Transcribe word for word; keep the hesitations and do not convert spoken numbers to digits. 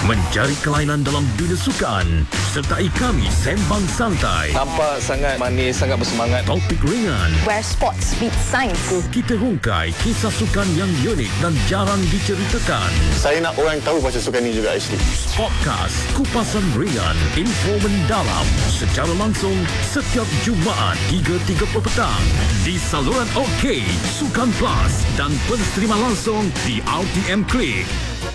Mencari kelainan dalam dunia sukan. Sertai kami sembang santai. Nampak sangat manis, sangat bersemangat. Topik ringan. Where sports meet science. Kita hungkai kisah sukan yang unik dan jarang diceritakan. Saya nak orang tahu pasal sukan ni juga actually. Podcast Kupasan Ringan, info mendalam secara langsung setiap Jumaat tiga tiga puluh petang di saluran OK, Sukan Plus dan pensterima langsung di R T M Click.